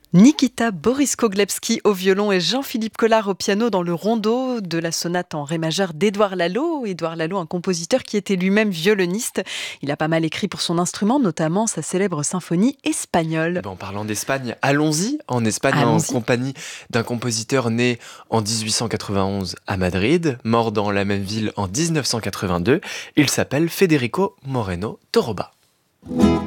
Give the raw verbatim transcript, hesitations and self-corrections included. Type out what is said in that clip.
Nikita Boris-Koglebski au violon et Jean-Philippe Collard au piano dans le rondo de la sonate en ré majeur d'Édouard Lalo. Édouard Lalo, un compositeur qui était lui-même violoniste. Il a pas mal écrit pour son instrument, notamment sa célèbre symphonie espagnole. Eh ben, en parlant d'Espagne, allons-y en Espagne en Allons-y. compagnie d'un compositeur né en dix-huit cent quatre-vingt-onze à Madrid, mort dans la même ville en dix-neuf cent quatre-vingt-deux. Il s'appelle Federico Moreno Toroba.